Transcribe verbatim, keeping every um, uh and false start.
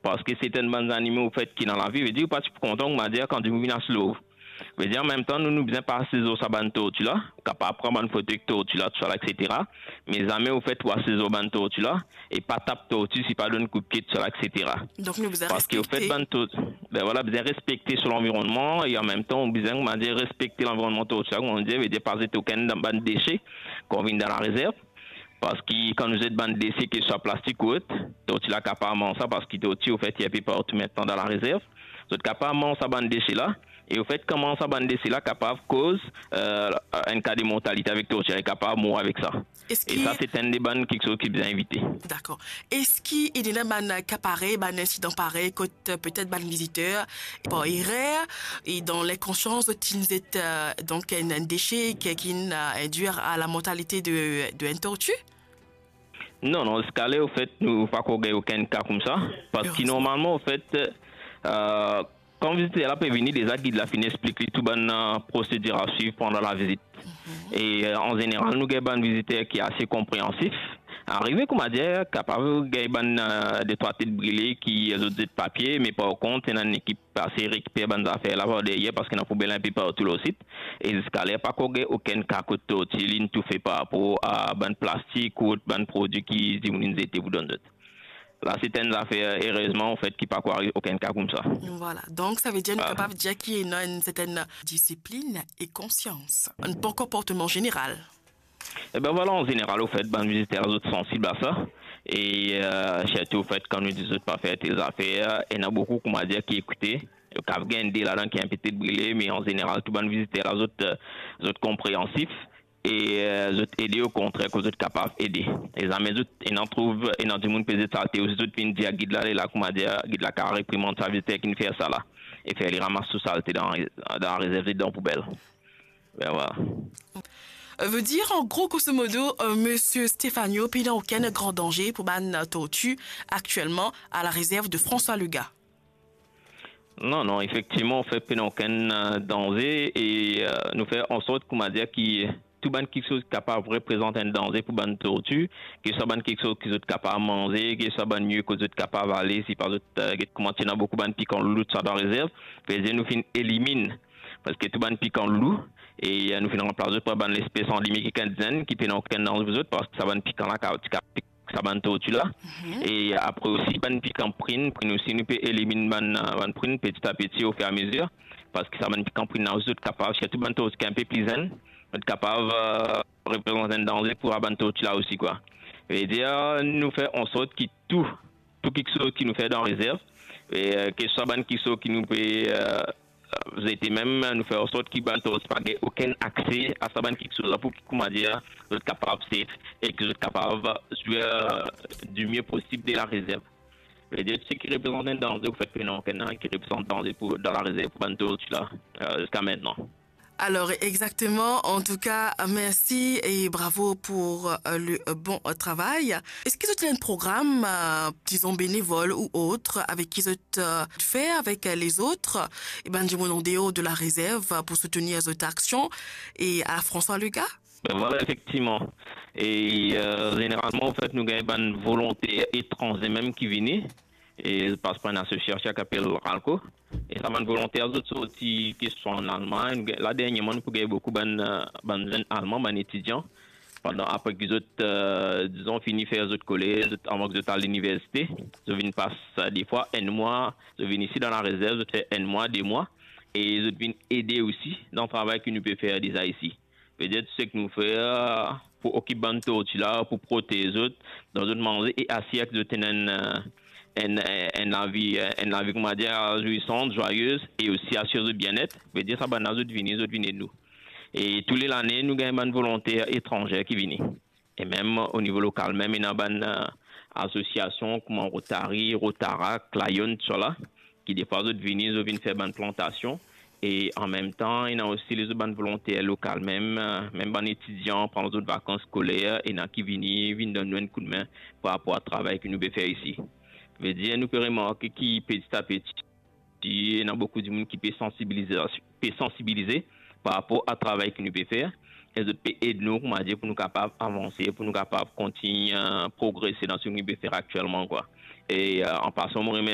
Parce que c'est une bande animaux, au fait, qui dans la vie, veut dire, pas tu content, on va dire, quand tu viens à slow. Veut dire, en même temps, nous, nous bien passer au saban tortue là, capable de prendre une photo avec tortue là, tout ça, et cetera. Mais jamais, au fait, voir ces ban tortue là, et pas tape tortue si pas donne coup de pied, tout ça, et cetera. Donc, nous vous avez Parce qu'au fait, respecté. ban tortue, ben voilà, bien respecter sur l'environnement, et en même temps, bien, on va dire, respecter l'environnement tortue là, on dit, veut dire, pas être aucun ban déchet, qu'on vient dans la réserve. Parce que quand nous êtes bande de décès, que ce soit plastique ou autre, tortue là, capable de ça, parce que tortue, au fait, il y a plus partout maintenant dans la réserve. Vous êtes capable de ça bande de décès là. Et au fait, comment ça bande de décès là, capable cause euh, un cas de mortalité avec tortue, est capable de mourir avec ça. Est-ce Et qui... ça, c'est un des bandes qui sont bien invités. D'accord. Est-ce qu'il y a un cas pareil, un incident pareil, que peut-être un visiteur, bon, il rare, et dans les consciences, ils êtes donc un déchet qui induit à la mortalité de, de une tortue? Non, non, ce cas-là, au fait, nous ne pouvons pas aucun cas comme ça. Parce que normalement, au fait, euh, quand le visiteur peut venir, déjà, guide la fin explique tout la procédure à suivre pendant la visite. Mm-hmm. Et euh, en général, nous avons un visiteur qui est assez compréhensif. Arrivé, comme dire, capable de des trois têtes brûlées qui ont des papiers, mais par contre, il y a une équipe assez récupérée des affaires là-bas derrière parce qu'il y a un problème un peu partout le site. Et jusqu'à là, pas aucun cas de tortue, tout fait par rapport à ban plastique ou ban produit qui étaient vous donnent. Là, c'est une affaire, heureusement, en fait, qui pas aucun cas comme ça. Voilà. Donc, ça veut dire qu'on est capable de dire qu'il y a une certaine discipline et conscience. Un bon comportement général. Eh ben voilà, en général, au fait, ben, visiteurs sont sensibles à ça. Et euh, surtout, au fait, quand nous disons de pas faire tes affaires, il y en a beaucoup, comment dire, qui écoutent. Il y a un des là-dedans qui est un peu brûlé, mais en général, tout le monde visiteurs, les autres, les autres compréhensifs. Et euh, les autres aider au contraire, que les autres capables d'aider. Et ça, mais les autres, ils en trouvent, ils en demandent peut-être ça, et aussi, ils disent, guide là, là, comment dire, guide là, car réprimande sa visiteur qui ne fait ça là. Et faire les ramasses tout ça dans, dans la réserve, dans la poubelle. Ben voilà. Veut dire en gros grosso modo euh, monsieur Stéphano il n'y a aucun grand danger pour ban tortue actuellement à la réserve de François Luga. Non, non, effectivement, on fait pas aucun euh, danger et euh, nous fait en sorte qu'on m'a dit que tout ban quelque chose capable de représenter un danger pour ban tortue, que ce soit quelque chose qui est capable de manger, que ce soit mieux que soit capable d'aller, si par exemple, euh, comment il y a beaucoup de piquants loup ça dans la réserve, nous fin élimine parce que tout ban piquant loup et nous finissons remplacer par ban l'espèce en limite qui est qui peut aucun danger vous autres parce que ça ban piquant la carotte ça ban tortue là mm-hmm. Et après aussi ban piquant prine prine aussi nous peut éliminer ban ban prine petit à petit au fur et à mesure parce que ça ban piquant prine nous autres capable surtout ban tortue qui est un peu plus zen être capable euh, représenter un danger pour ban tortue là aussi quoi et dire nous fait en sorte que tout tout quelque chose qui nous fait dans réserve et euh, que ce soit ban qui soit qui nous peut euh, vous avez même nous faire en sorte qu'il n'y ait aucun accès à ça quelque chose pour comment dire être capable safe et que être capable de jouer du mieux possible de la réserve. Je veux dire ce qui représente un danger vous faites que non qui représente un danger pour dans la réserve pour Banto là jusqu'à maintenant. Alors exactement, en tout cas, merci et bravo pour euh, le euh, bon euh, travail. Est-ce que vous avez un programme, euh, disons bénévole ou autre, avec qui vous euh, fait avec euh, les autres, et ben du monondéo de la réserve pour soutenir cette action et à François Luga? Ben voilà, effectivement. Et euh, généralement, en fait, nous avons une volonté étrangère même qui vient. Et je passe par une association qui s'appelle Ralco. Et ça va une volonté à d'autres sorties qui sont en Allemagne. Là, dernièrement, nous avons beaucoup de jeunes Allemands, de étudiants. Pendant, après qu'ils ont, euh, disons, fini faire les autres collèges, avant qu'ils soient à l'université. Je viens passer des fois un mois. Je viens ici dans la réserve, je fais un mois, deux mois. Et je viens aider aussi dans le travail que nous pouvons faire déjà ici. Peut-être ce que nous faisons pour occuper un tortue là, pour protéger les autres, dans autres manger et assurer que nous une une vie une vie comment dire jouissante joyeuse et aussi assurer le bien-être veut dire ça va nous autres venir autres venir nous et tous les années nous gagnons une volonté étrangère qui vient et même au niveau local même il y a une association comme Rotary Rotarac Lion tout ça qui des fois autres venir ils viennent faire une plantation et en même temps il y a aussi les autres volontaires locales même même les étudiants pendant les autres vacances scolaires et qui viennent viennent donner un coup de main par rapport au travail que nous pouvons faire ici. Veut dire nous peut remarquer qui petit à petit il y a beaucoup de monde qui peut sensibiliser peut sensibiliser par rapport au travail que nous peut faire et autres peut aider nous comment dire pour nous capables avancer pour nous capables continuer à progresser dans ce que nous peut faire actuellement quoi et euh, en passant